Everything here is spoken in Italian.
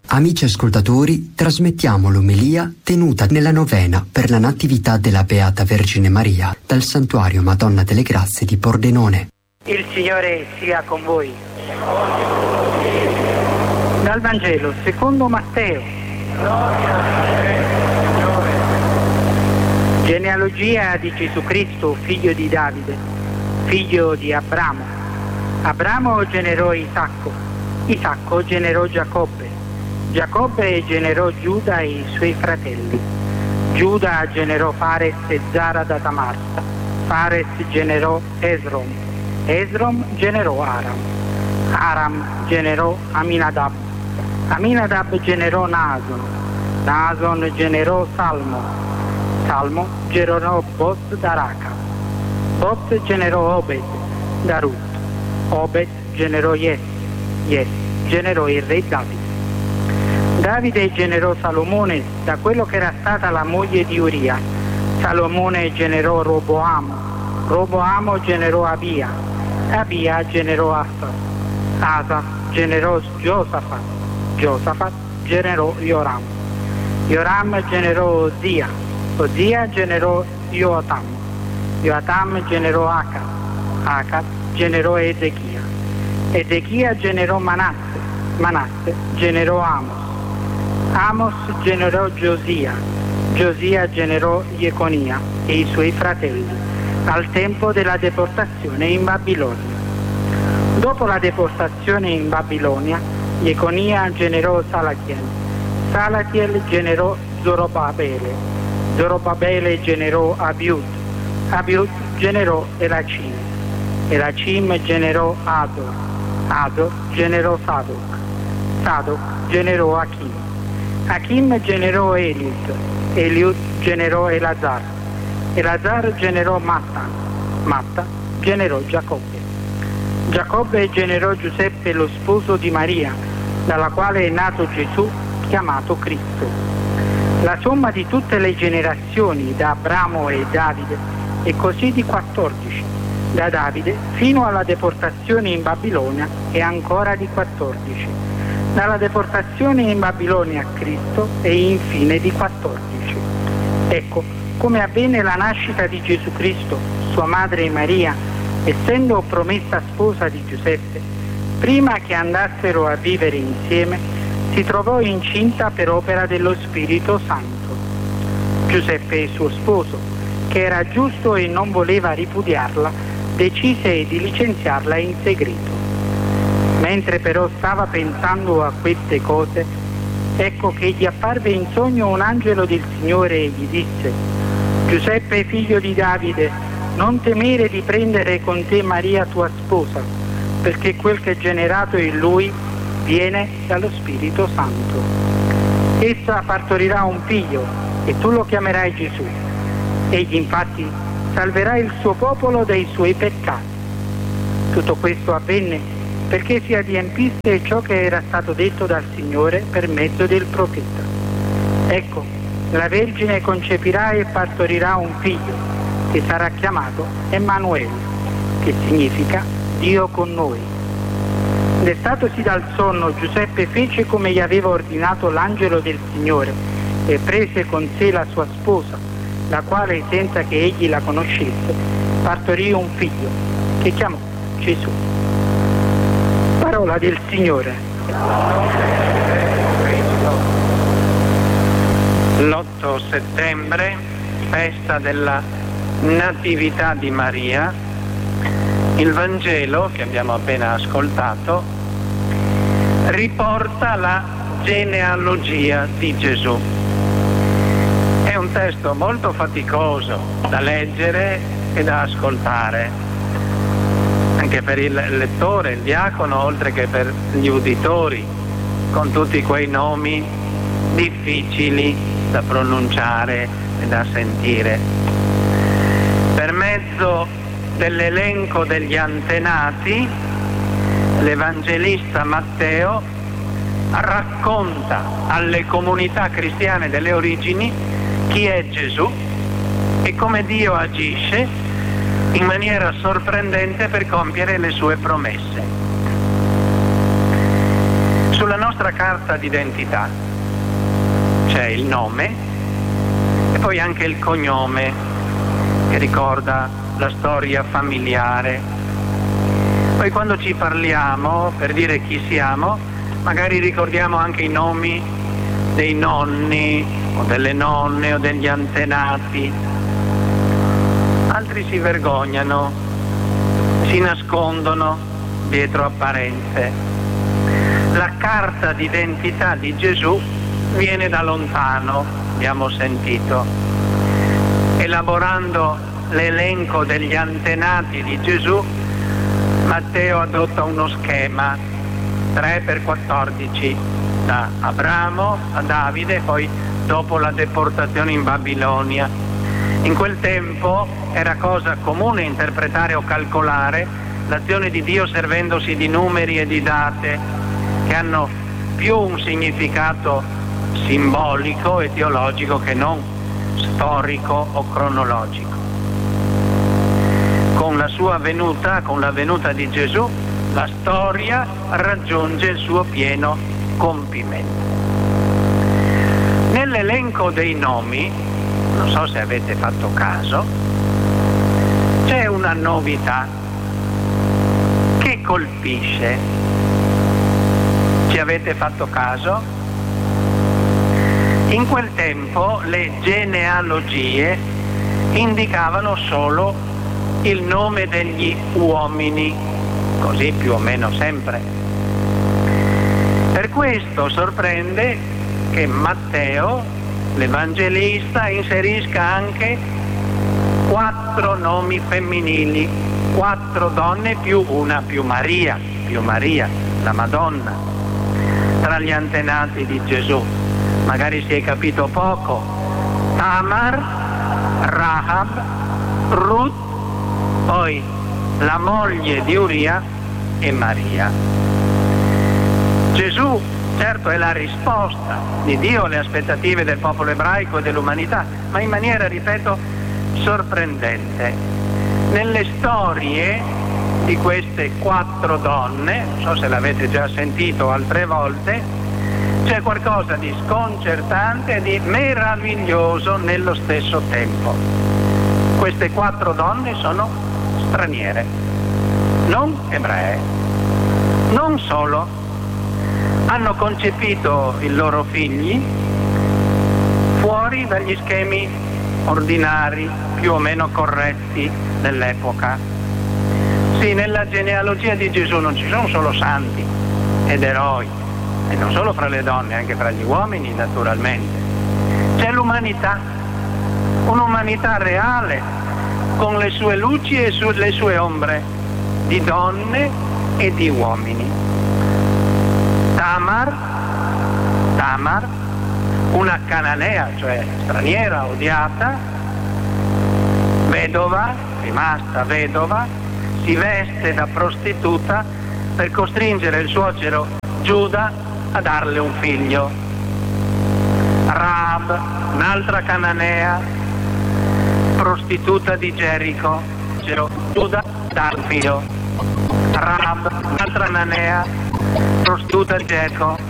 Amici ascoltatori, trasmettiamo l'omelia tenuta nella novena per la Natività della Beata Vergine Maria dal Santuario Madonna delle Grazie di Pordenone. Il Signore sia con voi. Dal Vangelo secondo Matteo. Genealogia di Gesù Cristo, figlio di Davide, figlio di Abramo. Abramo generò Isacco, Isacco generò Giacobbe, Giacobbe generò Giuda e i suoi fratelli. Giuda generò Fares e Zara da Tamarsa. Fares generò Esrom. Esrom generò Aram. Aram generò Aminadab. Aminadab generò Nason. Nason generò Salmo. Salmo generò Boz da Raca. Boz generò Obed da Rut. Obed generò Yes. Yes generò il re Davide. Davide generò Salomone da quello che era stata la moglie di Uria. Salomone generò Roboamo. Roboamo generò Abia. Abia generò Asa. Asa generò Giosafat. Giosafat generò Joram. Joram generò Ozia. Ozia generò Joatam. Joatam generò Acaz. Acaz generò Ezechia. Ezechia generò Manasse. Manasse generò Amos. Amos generò Giosia. Giosia generò Jeconia e i suoi fratelli al tempo della deportazione in Babilonia. Dopo la deportazione in Babilonia, Jeconia generò Salatiel. Salatiel generò Zorobabele. Zorobabele generò Abiud. Abiud generò Elacim. Elacim generò Ador. Ador generò Sadoc. Sadoc generò Achim. Achim generò Eliud. Eliud generò Elazar. Elazar generò Matta. Matta generò Giacobbe. Giacobbe generò Giuseppe, lo sposo di Maria, dalla quale è nato Gesù, chiamato Cristo. La somma di tutte le generazioni da Abramo e Davide è così di 14. Da Davide fino alla deportazione in Babilonia è ancora di 14. Dalla deportazione in Babilonia a Cristo e infine di 14. Ecco, come avvenne la nascita di Gesù Cristo, sua madre Maria, essendo promessa sposa di Giuseppe, prima che andassero a vivere insieme, si trovò incinta per opera dello Spirito Santo. Giuseppe, suo sposo, che era giusto e non voleva ripudiarla, decise di licenziarla in segreto. Mentre però stava pensando a queste cose, ecco che gli apparve in sogno un angelo del Signore e gli disse: Giuseppe, figlio di Davide, non temere di prendere con te Maria tua sposa, perché quel che è generato in lui viene dallo Spirito Santo. Essa partorirà un figlio e tu lo chiamerai Gesù. Egli infatti salverà il suo popolo dai suoi peccati. Tutto questo avvenne perché si adempisse ciò che era stato detto dal Signore per mezzo del profeta. Ecco, la Vergine concepirà e partorirà un figlio, che sarà chiamato Emanuele, che significa Dio con noi. Destatosi dal sonno, Giuseppe fece come gli aveva ordinato l'angelo del Signore e prese con sé la sua sposa, la quale, senza che egli la conoscesse, partorì un figlio, che chiamò Gesù. Parola del Signore. L'8 settembre, festa della Natività di Maria. Il Vangelo che abbiamo appena ascoltato riporta la genealogia di Gesù. È un testo molto faticoso da leggere e da ascoltare, anche per il lettore, il diacono, oltre che per gli uditori, con tutti quei nomi difficili da pronunciare e da sentire. Per mezzo dell'elenco degli antenati, l'Evangelista Matteo racconta alle comunità cristiane delle origini chi è Gesù e come Dio agisce in maniera sorprendente per compiere le sue promesse. Sulla nostra nostra carta d'identità. C'è il nome e poi anche il cognome che ricorda la storia familiare. Poi quando ci parliamo per dire chi siamo, magari ricordiamo anche i nomi dei nonni o delle nonne o degli antenati. Altri si vergognano, si nascondono dietro apparenze. La carta d'identità di Gesù viene da lontano, abbiamo sentito. Elaborando l'elenco degli antenati di Gesù, Matteo adotta uno schema 3x14, da Abramo a Davide, poi dopo la deportazione in Babilonia. In quel tempo era cosa comune interpretare o calcolare l'azione di Dio servendosi di numeri e di date che hanno più un significato simbolico e teologico che non storico o cronologico. Con la sua venuta, con la venuta di Gesù, la storia raggiunge il suo pieno compimento. Nell'elenco dei nomi, non so se avete fatto caso, c'è una novità che colpisce. Ci avete fatto caso? In quel tempo le genealogie indicavano solo il nome degli uomini, così più o meno sempre. Per questo sorprende che Matteo, l'Evangelista, inserisca anche 4 nomi femminili, 4 donne più una, più Maria, la Madonna, tra gli antenati di Gesù. Magari si è capito poco. Tamar, Rahab, Ruth, poi la moglie di Uria e Maria. Gesù, certo, è la risposta di Dio alle aspettative del popolo ebraico e dell'umanità, ma in maniera, ripeto, sorprendente. Nelle storie di queste 4 donne, non so se l'avete già sentito altre volte, c'è qualcosa di sconcertante e di meraviglioso nello stesso tempo. Queste 4 donne sono straniere, non ebree. Non solo, hanno concepito i loro figli fuori dagli schemi ordinari, più o meno corretti dell'epoca. Sì, nella genealogia di Gesù non ci sono solo santi ed eroi, e non solo fra le donne, anche fra gli uomini naturalmente. C'è l'umanità, un'umanità reale, con le sue luci e le sue ombre, di donne e di uomini. Tamar, una cananea, cioè straniera, odiata, vedova, rimasta vedova, si veste da prostituta per costringere il suocero Giuda a darle un figlio. Rahab, un'altra cananea, prostituta di Gerico, Giuda dà un figlio. Rahab, un'altra cananea, prostituta di Gerico,